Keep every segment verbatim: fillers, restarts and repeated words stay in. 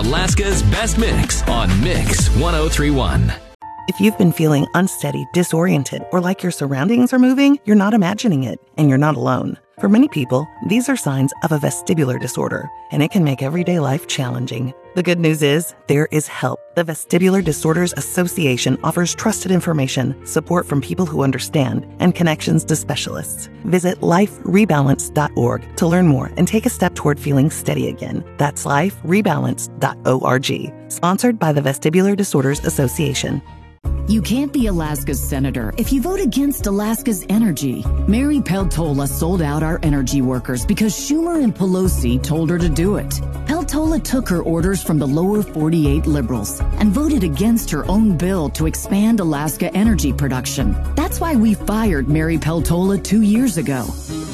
Alaska's best mix on Mix one oh three point one. If you've been feeling unsteady, disoriented, or like your surroundings are moving, you're not imagining it, and you're not alone. For many people, these are signs of a vestibular disorder, and it can make everyday life challenging. The good news is, there is help. The Vestibular Disorders Association offers trusted information, support from people who understand, and connections to specialists. Visit life rebalance dot org to learn more and take a step toward feeling steady again. That's life rebalance dot org. Sponsored by the Vestibular Disorders Association. You can't be Alaska's senator if you vote against Alaska's energy. Mary Peltola sold out our energy workers because Schumer and Pelosi told her to do it. Peltola took her orders from the lower forty-eight liberals and voted against her own bill to expand Alaska energy production. That's why we fired Mary Peltola two years ago.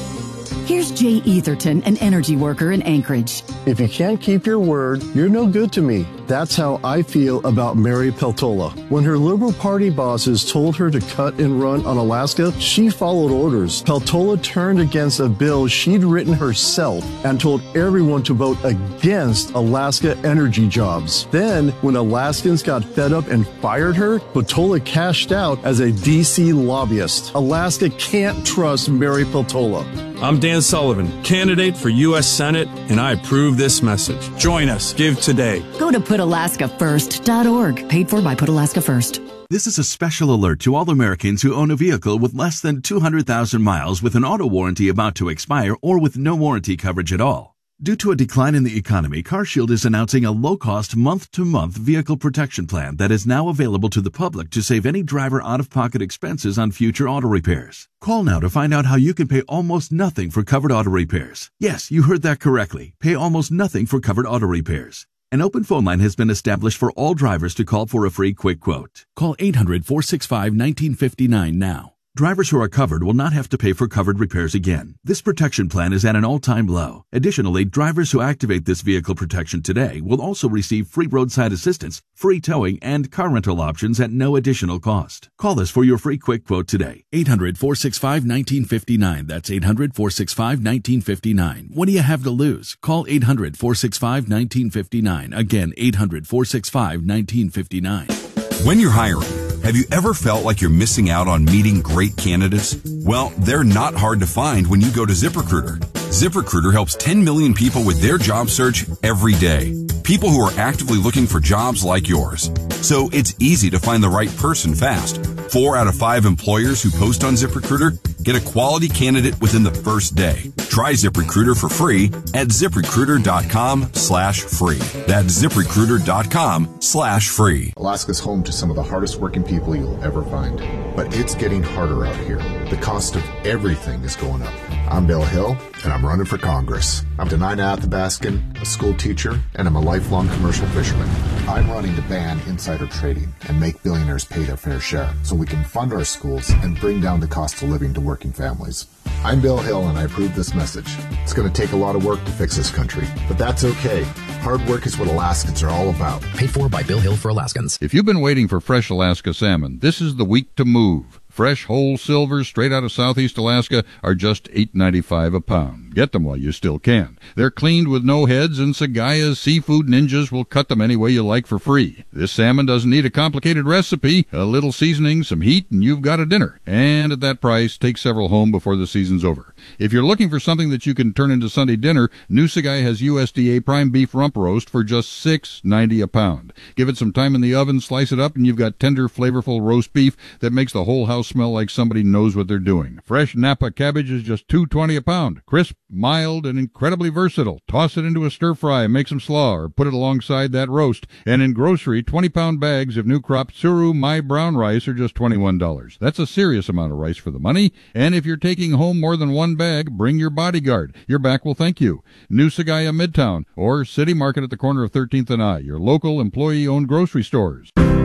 Here's Jay Etherton, an energy worker in Anchorage. If you can't keep your word, you're no good to me. That's how I feel about Mary Peltola. When her Liberal Party bosses told her to cut and run on Alaska, she followed orders. Peltola turned against a bill she'd written herself and told everyone to vote against Alaska energy jobs. Then, when Alaskans got fed up and fired her, Peltola cashed out as a D C lobbyist. Alaska can't trust Mary Peltola. I'm Dan Sullivan, candidate for U S Senate, and I approve this message. Join us. Give today. Go to put alaska first dot org. Paid for by Put Alaska First. This is a special alert to all Americans who own a vehicle with less than two hundred thousand miles with an auto warranty about to expire or with no warranty coverage at all. Due to a decline in the economy, CarShield is announcing a low-cost month-to-month vehicle protection plan that is now available to the public to save any driver out-of-pocket expenses on future auto repairs. Call now to find out how you can pay almost nothing for covered auto repairs. Yes, you heard that correctly. Pay almost nothing for covered auto repairs. An open phone line has been established for all drivers to call for a free quick quote. Call eight hundred, four six five, one nine five nine now. Drivers who are covered will not have to pay for covered repairs again. This protection plan is at an all-time low. Additionally, drivers who activate this vehicle protection today will also receive free roadside assistance, free towing, and car rental options at no additional cost. Call us for your free quick quote today. eight hundred, four six five, one nine five nine. That's eight hundred, four six five, one nine five nine. What do you have to lose? Call eight hundred, four six five, one nine five nine. Again, eight hundred, four six five, one nine five nine. When you're hiring, have you ever felt like you're missing out on meeting great candidates? Well, they're not hard to find when you go to ZipRecruiter. ZipRecruiter helps ten million people with their job search every day. People who are actively looking for jobs like yours. So it's easy to find the right person fast. Four out of five employers who post on ZipRecruiter get a quality candidate within the first day. Try ZipRecruiter for free at ZipRecruiter.com slash free. That's ZipRecruiter.com slash free. Alaska's home to some of the hardest working people you'll ever find. But it's getting harder out here. The cost of everything is going up. I'm Bill Hill, and I'm running for Congress. I'm Denina Athabaskan, a school teacher, and I'm a lifelong commercial fisherman. I'm running to ban insider trading and make billionaires pay their fair share so we can fund our schools and bring down the cost of living to working families. I'm Bill Hill, and I approve this message. It's going to take a lot of work to fix this country, but that's okay. Hard work is what Alaskans are all about. Paid for by Bill Hill for Alaskans. If you've been waiting for fresh Alaska salmon, this is the week to move. Fresh whole silvers straight out of southeast Alaska are just eight ninety-five a pound. Get them while you still can. They're cleaned with no heads, and Sagaya's seafood ninjas will cut them any way you like for free. This salmon doesn't need a complicated recipe. A little seasoning, some heat, and you've got a dinner. And at that price, take several home before the season's over. If you're looking for something that you can turn into Sunday dinner, New Sagaya has U S D A prime beef rump roast for just six ninety a pound. Give it some time in the oven, slice it up, and you've got tender, flavorful roast beef that makes the whole house smell like somebody knows what they're doing. Fresh Napa cabbage is just two twenty a pound. Crisp, mild, and incredibly versatile. Toss it into a stir fry, make some slaw, or put it alongside that roast. And in grocery, twenty pound bags of new crop Tsuru My Brown rice are just twenty-one dollars. That's a serious amount of rice for the money. And if you're taking home more than one bag, bring your bodyguard. Your back will thank you. New Sagaya Midtown or City Market at the corner of thirteenth and I, your local employee-owned grocery stores.